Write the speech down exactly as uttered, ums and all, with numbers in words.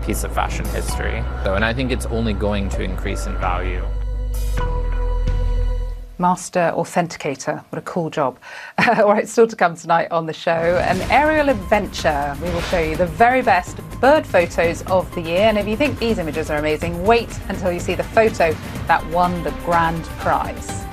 piece of fashion history. So, and I think it's only going to increase in value. Master Authenticator, what a cool job. All right, still to come tonight on the show, an aerial adventure. We will show you the very best bird photos of the year, and if you think these images are amazing, wait until you see the photo that won the grand prize.